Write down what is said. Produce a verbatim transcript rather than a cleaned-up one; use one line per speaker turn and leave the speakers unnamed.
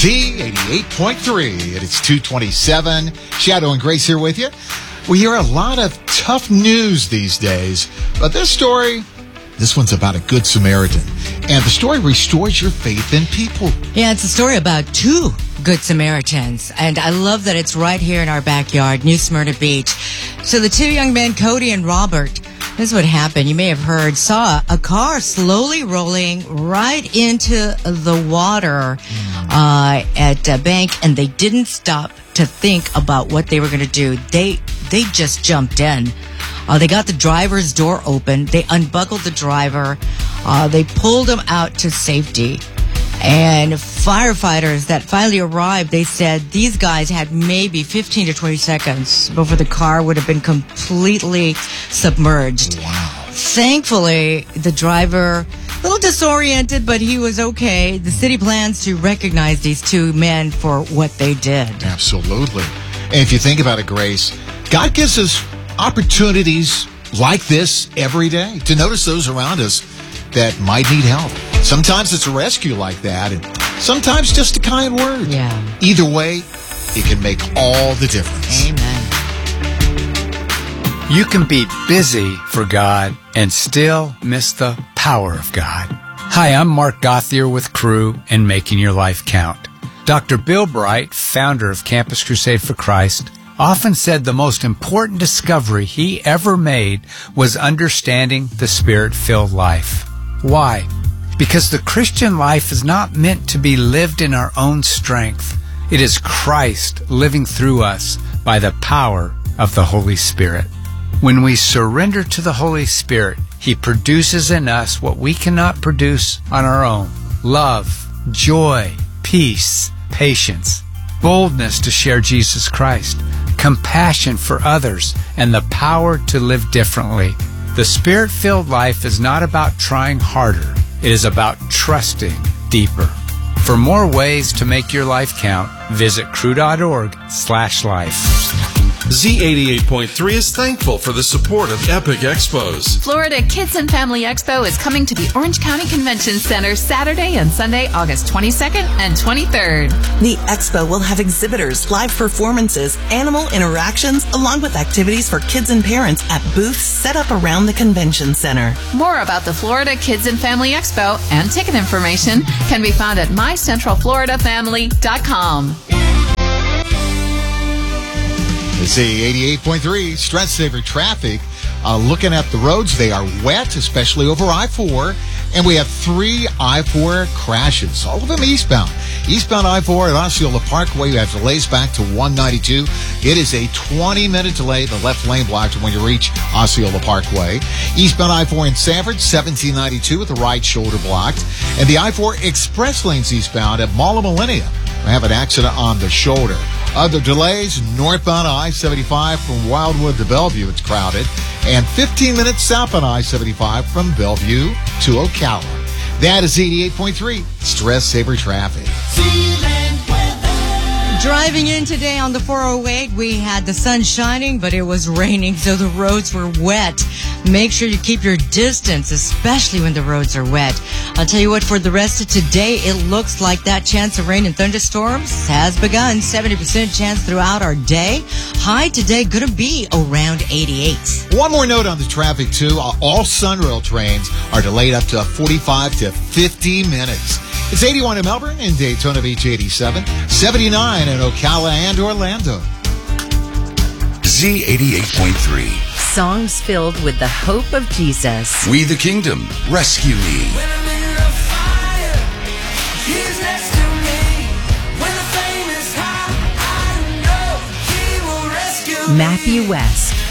Z eighty-eight point three. It's two twenty-seven. Shadow and Grace here with you. We hear a lot of tough news these days, but this story, this one's about a good Samaritan. And the story restores your faith in people.
Yeah, it's a story about two good Samaritans. And I love that it's right here in our backyard, New Smyrna Beach. So the two young men, Cody and Robert, this is what happened. You may have heard, saw a car slowly rolling right into the water uh, at a bank, and they didn't stop to think about what they were going to do. They they just jumped in. Uh, they got the driver's door open. They unbuckled the driver. Uh, they pulled him out to safety. And firefighters that finally arrived, they said these guys had maybe fifteen to twenty seconds before the car would have been completely submerged.
Wow.
Thankfully, the driver, a little disoriented, but he was okay. The city plans to recognize these two men for what they did.
Absolutely. And if you think about it, Grace, God gives us opportunities like this every day to notice those around us that might need help. Sometimes it's a rescue like that, and sometimes just a kind word.
Yeah.
Either way, it can make all the difference.
Amen.
You can be busy for God and still miss the power of God. Hi, I'm Mark Gothier with Crew and Making Your Life Count. Doctor Bill Bright, founder of Campus Crusade for Christ, often said the most important discovery he ever made was understanding the Spirit-filled life. Why? Because the Christian life is not meant to be lived in our own strength. It is Christ living through us by the power of the Holy Spirit. When we surrender to the Holy Spirit, He produces in us what we cannot produce on our own. Love, joy, peace, patience, boldness to share Jesus Christ, compassion for others, and the power to live differently. The Spirit-filled life is not about trying harder. It is about trusting deeper. For more ways to make your life count, visit crew.org slash life.
Z eighty-eight point three is thankful for the support of Epic Expos.
Florida Kids and Family Expo is coming to the Orange County Convention Center Saturday and Sunday, August twenty-second and twenty-third.
The expo will have exhibitors, live performances, animal interactions, along with activities for kids and parents at booths set up around the convention center.
More about the Florida Kids and Family Expo and ticket information can be found at my central florida family dot com.
Z eighty-eight point three, Stress Saver Traffic. Uh, looking at the roads, they are wet, especially over I four. And we have three I four crashes, all of them eastbound. Eastbound I four at Osceola Parkway, you have delays back to one ninety-two. It is a twenty-minute delay, the left lane blocked when you reach Osceola Parkway. Eastbound I four in Sanford, seventeen ninety-two with the right shoulder blocked. And the I four express lanes eastbound at Mall of Millennium. We have an accident on the shoulder. Other delays, northbound I seventy-five from Wildwood to Bellevue, it's crowded. And fifteen minutes southbound I seventy-five from Bellevue to Ocala. That is eighty-eight point three, Stress Saver Traffic.
Driving in today on the four oh eight, we had the sun shining, but it was raining, so the roads were wet. Make sure you keep your distance, especially when the roads are wet. I'll tell you what, for the rest of today, it looks like that chance of rain and thunderstorms has begun. seventy percent chance throughout our day. High today going to be around eighty-eight.
One more note on the traffic, too. All Sunrail trains are delayed up to forty-five to fifty minutes. It's eighty-one in Melbourne and Daytona Beach eighty-seven, seventy-nine in Ocala and Orlando.
Z eighty-eight point three.
Songs filled with the hope of Jesus.
We the Kingdom, rescue me.
When I'm in the fire, He's next to me. When the flame is high, I know He will rescue me.
Matthew West.